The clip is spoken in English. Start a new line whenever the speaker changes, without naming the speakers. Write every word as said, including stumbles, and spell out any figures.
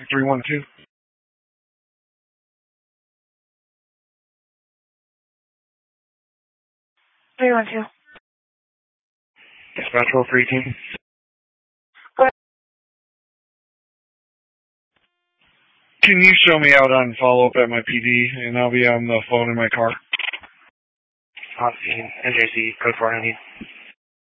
three one two.
three one two.
Dispatch roll three eighteen.
Go ahead.
Can you show me out on follow-up at my P D, and I'll be on the phone in my car?
On scene, N J C, code four ninety.